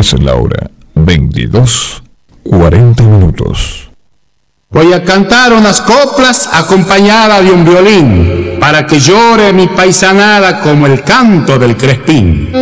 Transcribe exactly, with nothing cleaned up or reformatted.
Es la hora veintidós, cuarenta minutos. Voy a cantar unas coplas acompañada de un violín, para que llore mi paisanada como el canto del crespín.